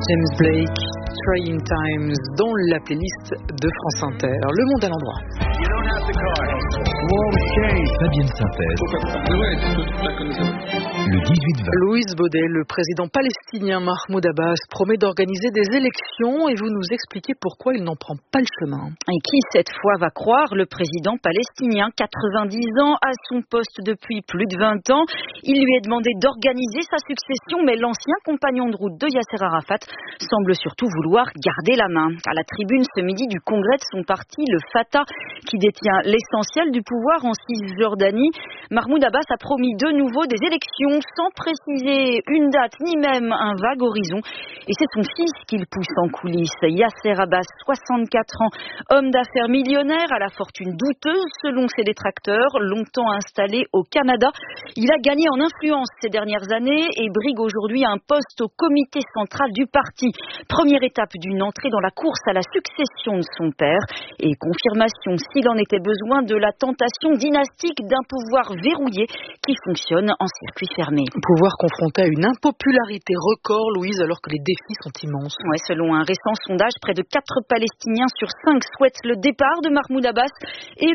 James Blake, Trying Times, dans la playlist de France Inter. Le monde à l'endroit. Fabienne Synthèse. Le 18-20. Louise Baudet, le président palestinien Mahmoud Abbas, promet d'organiser des élections et vous nous expliquez pourquoi il n'en prend pas le chemin. Et qui cette fois va croire le président palestinien, 90 ans, à son poste depuis plus de 20 ans. Il lui est demandé d'organiser sa succession, mais l'ancien compagnon de route de Yasser Arafat semble surtout vouloir garder la main. À la tribune ce midi du congrès de son parti, le Fatah, qui détient l'essentiel du pouvoir en Cisjordanie, Mahmoud Abbas a promis de nouveau des élections sans préciser une date ni même un vague horizon. Et c'est son fils qu'il pousse en coulisses. Yasser Abbas, 64 ans, homme d'affaires millionnaire à la fortune douteuse selon ses détracteurs, longtemps installé au Canada. Il a gagné en influence ces dernières années et brigue aujourd'hui un poste au comité central du parti. Première étape d'une entrée dans la course à la succession de son père et confirmation, s'il en était besoin, de la tentation dynastique d'un pouvoir verrouillé qui fonctionne en circuit fermé. Pouvoir confronté à une impopularité record, Louise, alors que les défis sont immenses. Ouais, selon un récent sondage, près de 4 Palestiniens sur 5 souhaitent le départ de Mahmoud Abbas et